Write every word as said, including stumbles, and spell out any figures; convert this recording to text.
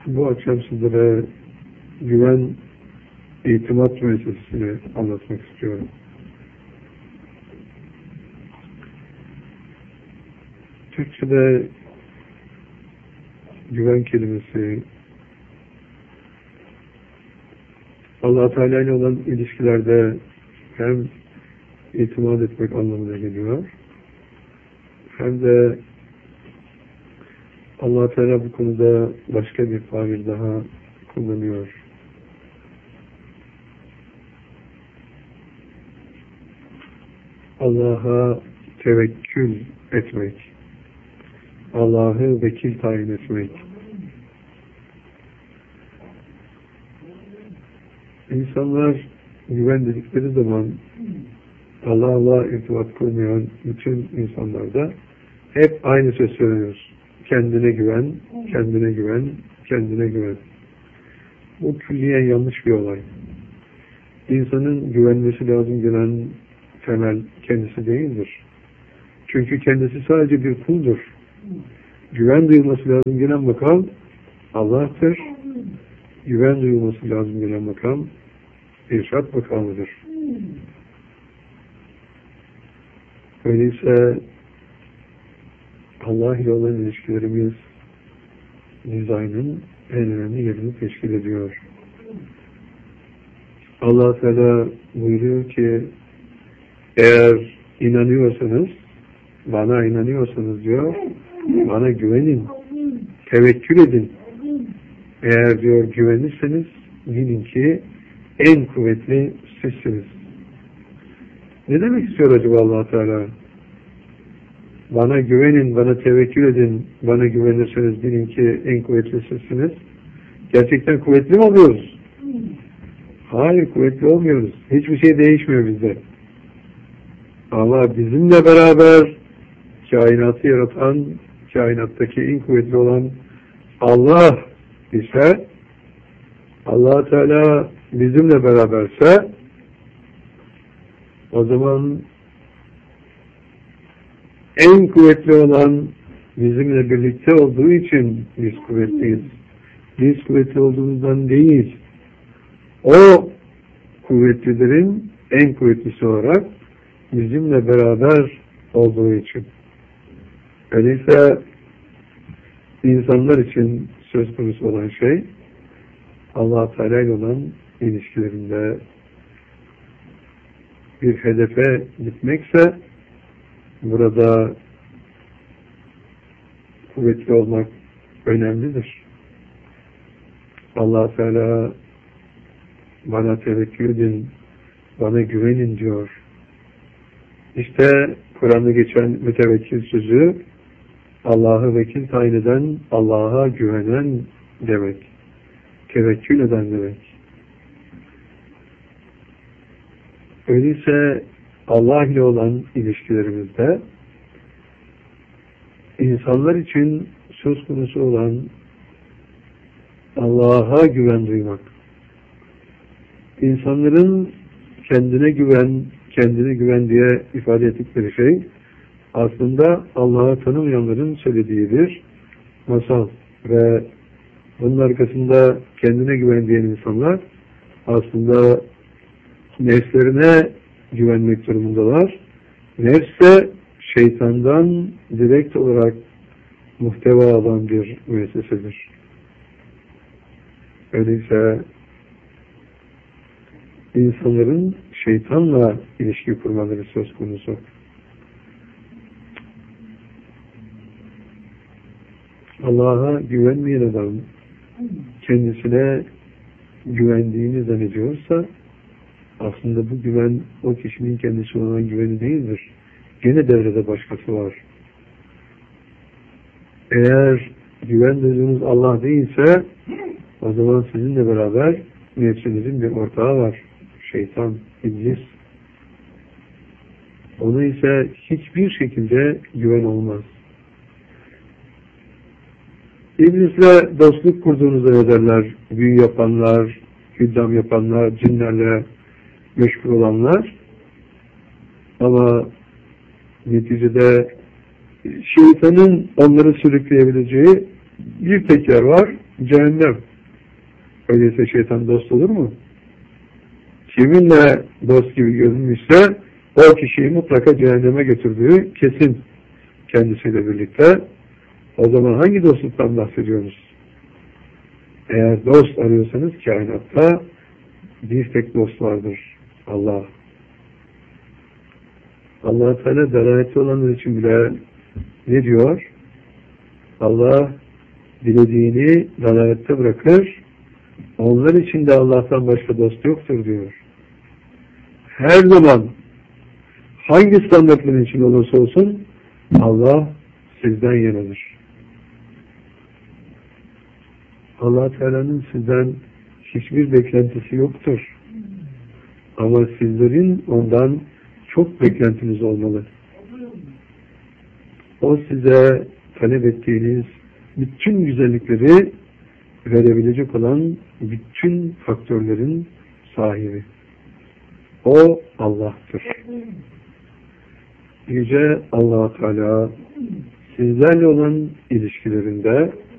Bu akşam sizlere güven itimat meselesini anlatmak istiyorum. Türkçe'de güven kelimesi Allah Teala ile olan ilişkilerde hem itimat etmek anlamına geliyor, hem de Allah Teala bu konuda başka bir tabir daha kullanıyor. Allah'a tevekkül etmek, Allah'ı vekil tayin etmek. İnsanlar güven dedikleri zaman Allah'la irtibat kurmayan bütün insanlarda hep aynı söz söylüyoruz. Kendine güven, kendine güven, kendine güven. Bu külliyen yanlış bir olay. İnsanın güvenmesi lazım gelen temel kendisi değildir. Çünkü kendisi sadece bir kuldur. Güven duyulması lazım gelen makam Allah'tır. Güven duyulması lazım gelen makam irşad makamıdır. Öyleyse Allah ile olan ilişkilerimiz dizaynın en önemli yerini teşkil ediyor. Allah Teala buyuruyor ki eğer inanıyorsanız, bana inanıyorsanız diyor, bana güvenin, tevekkül edin. Eğer diyor güvenirseniz bilin ki en kuvvetli sizsiniz. Ne demek istiyor acaba Allah Teala? Bana güvenin, bana tevekkül edin, bana güvenirseniz bilin ki en kuvvetli sizsiniz. Gerçekten kuvvetli mi oluyoruz? Hayır, kuvvetli olmuyoruz. Hiçbir şey değişmiyor bizde. Ama bizimle beraber kainatı yaratan, kainattaki en kuvvetli olan Allah ise, Allah Teala bizimle beraberse, o zaman en kuvvetli olan bizimle birlikte olduğu için biz kuvvetliyiz. Biz kuvvetli olduğumuzdan değil, o kuvvetlilerin en kuvvetlisi olarak bizimle beraber olduğu için. Öyleyse insanlar için söz konusu olan şey Allah Teala ile olan ilişkilerinde bir hedefe gitmekse burada kuvvetli olmak önemlidir. Allah Teala bana tevekkül edin, bana güvenin diyor. İşte Kur'an'da geçen mütevekkil sözü Allah'ı vekil tayin eden, Allah'a güvenen demek. Tevekkül eden demek. Öyleyse Allah ile olan ilişkilerimizde insanlar için söz konusu olan Allah'a güven duymak. İnsanların kendine güven, kendine güven diye ifade ettikleri şey aslında Allah'ı tanımayanların söylediği bir masal ve bunun arkasında kendine güven diyen insanlar aslında nefslerine güvenmek durumundalar. Nefse şeytandan direkt olarak muhteva alan bir müessesedir. Öyleyse insanların şeytanla ilişki kurmaları söz konusu. Allah'a güvenmeyen adam kendisine güvendiğini zannediyorsa aslında bu güven o kişinin kendisi olan güveni değildir. Gene devrede başkası var. Eğer güven duyduğunuz Allah değilse o zaman sizinle beraber nefsinizin bir ortağı var. Şeytan, iblis. Ona ise hiçbir şekilde güven olmaz. İblisle dostluk kurduğunuzda ne derler? Büyü yapanlar, hüddam yapanlar, cinlerle meşgul olanlar. Ama neticede şeytanın onları sürükleyebileceği bir tek yer var. cehennem. Öyleyse şeytan dost olur mu? Kiminle dost gibi görünmüşse o kişiyi mutlaka cehenneme götürdüğü kesin kendisiyle birlikte. O zaman hangi dostluktan bahsediyoruz? Eğer dost arıyorsanız kainatta bir tek dost vardır. Allah. Allah-u Teala dalaleti olanlar için bile ne diyor? Allah dilediğini dalalette bırakır. Onlar için de Allah'tan başka dost yoktur diyor. Her zaman hangi standartların için olursa olsun Allah sizden yanadır. Allah Teala'nın sizden hiçbir beklentisi yoktur. Ama sizlerin ondan çok beklentiniz olmalı. O size talep ettiğiniz bütün güzellikleri verebilecek olan bütün faktörlerin sahibi. O Allah'tır. Yüce Allah-u Teala sizlerle olan ilişkilerinde